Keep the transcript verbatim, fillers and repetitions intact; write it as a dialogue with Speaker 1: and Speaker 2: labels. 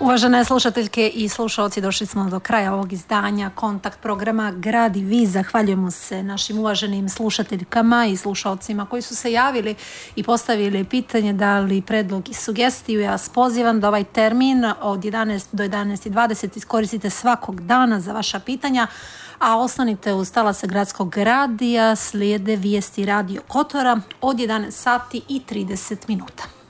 Speaker 1: Uvažene slušateljke i slušalci, došli smo do kraja ovog izdanja Kontakt programa Grad i vi. Zahvaljujemo se našim uvaženim slušateljkama i slušalcima koji su se javili i postavili pitanje, dali predlog i sugestiju. Ja vas pozivam da ovaj termin od jedanaest do jedanaest i dvadeset iskoristite svakog dana za vaša pitanja, a ostanite uz talase Gradskog radija, slijede vijesti Radio Kotora od jedanaest sati i trideset minuta.